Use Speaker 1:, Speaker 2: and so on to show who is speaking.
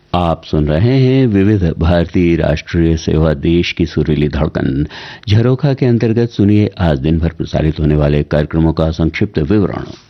Speaker 1: आप सुन रहे हैं विविध भारतीय राष्ट्रीय सेवा, देश की सुरीली धड़कन। झरोखा के अंतर्गत सुनिए आज दिन भर प्रसारित होने वाले कार्यक्रमों का संक्षिप्त विवरण।